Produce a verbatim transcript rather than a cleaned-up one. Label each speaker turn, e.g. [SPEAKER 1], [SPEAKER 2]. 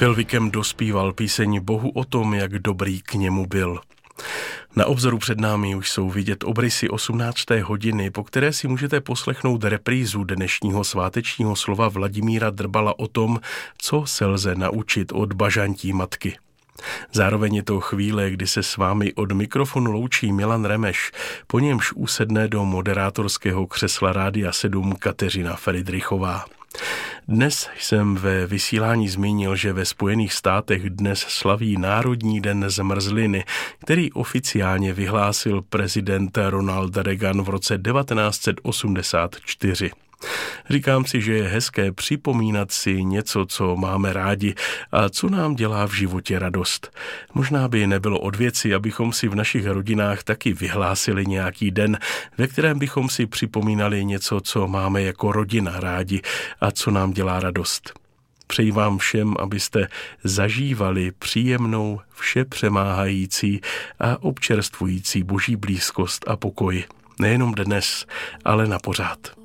[SPEAKER 1] Phil Wickham dospíval píseň Bohu o tom, jak dobrý k němu byl. Na obzoru před námi už jsou vidět obrysy osmnácté hodiny, po které si můžete poslechnout reprízu dnešního svátečního slova Vladimíra Drbala o tom, co se lze naučit od bažantí matky. Zároveň je to chvíle, kdy se s vámi od mikrofonu loučí Milan Remeš, po němž usedne do moderátorského křesla Rádia sedm Kateřina Fridrichová. Dnes jsem ve vysílání zmínil, že ve Spojených státech dnes slaví Národní den zmrzliny, který oficiálně vyhlásil prezident Ronald Reagan v roce devatenáct set osmdesát čtyři. Říkám si, že je hezké připomínat si něco, co máme rádi a co nám dělá v životě radost. Možná by nebylo od věci, abychom si v našich rodinách taky vyhlásili nějaký den, ve kterém bychom si připomínali něco, co máme jako rodina rádi a co nám dělá radost. Přeji vám všem, abyste zažívali příjemnou, vše přemáhající a občerstvující boží blízkost a pokoj. Nejenom dnes, ale na pořád.